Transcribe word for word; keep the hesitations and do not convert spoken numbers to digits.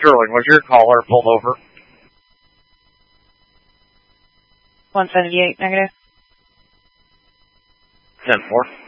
Sterling, was your caller pulled over? one seventy-eight, negative. ten four.